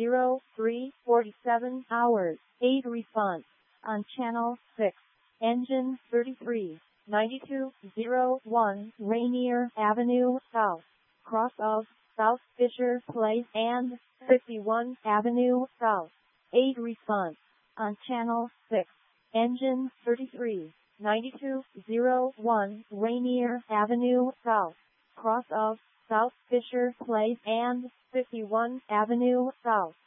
03:47 hours. 8 response on channel 6. Engine 339201 Rainier Avenue South, cross of South Fisher Place and 51 Avenue South. 8 response on channel 6. Engine 339201 Rainier Avenue South, cross of South Fisher Place and 51 Avenue South.